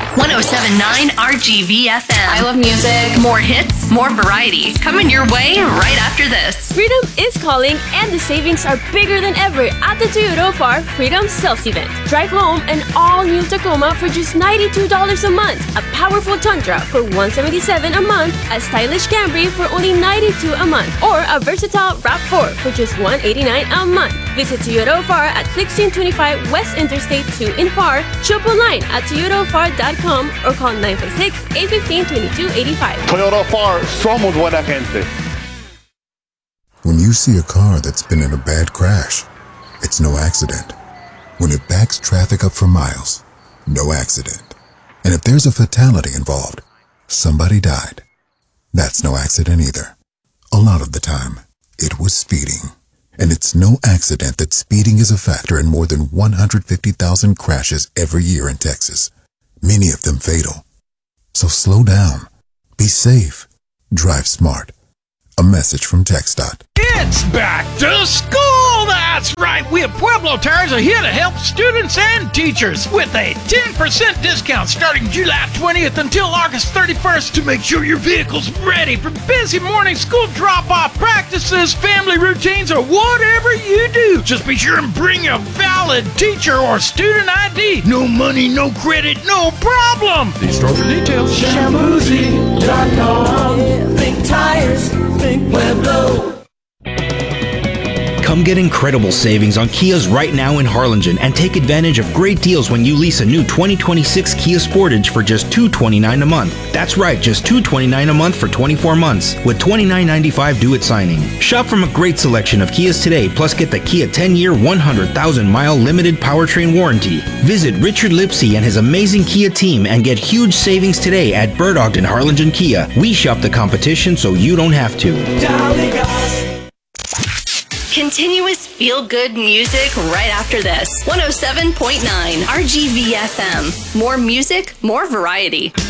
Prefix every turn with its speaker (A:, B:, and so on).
A: 107.9 RGV FM.
B: I love music.
A: More hits, more variety. Coming your way right after this.
C: Freedom is calling, and the savings are bigger than ever at the Toyota Far Freedom Sales Event. Drive home an all-new Tacoma for just $92 a month, a powerful Tundra for $177 a month, a stylish Camry for only $92 a month, or a versatile RAV4 for just $189 a month. Visit Toyota Far at 1625 West Interstate 2 in Far. Shop online at toyotafar.com or call 946-815-2285.
D: Toyota Far, somos buena gente.
E: When you see a car that's been in a bad crash, it's no accident. When it backs traffic up for miles, no accident. And if there's a fatality involved, somebody died, that's no accident either. A lot of the time, it was speeding. And it's no accident that speeding is a factor in more than 150,000 crashes every year in Texas, many of them fatal. So slow down, be safe, drive smart. A message from TxDOT.
F: It's back to school! That's right! We at Pueblo Tires are here to help students and teachers with a 10% discount starting July 20th until August 31st to make sure your vehicle's ready for busy morning school drop-off practices, family routines, or whatever you do. Just be sure and bring a valid teacher or student ID. No money, no credit, no problem! See store for details.
G: Shamuzi.com. Think tires, think Pueblo.
H: Come get incredible savings on Kias right now in Harlingen and take advantage of great deals when you lease a new 2026 Kia Sportage for just $229 a month. That's right, just $229 a month for 24 months with $29.95 due at signing. Shop from a great selection of Kias today, plus get the Kia 10-year, 100,000-mile limited powertrain warranty. Visit Richard Lipsy and his amazing Kia team and get huge savings today at Bird Ogden Harlingen Kia. We shop the competition so you don't have to.
A: Continuous feel-good music right after this. 107.9 RGV FM. More music, more variety.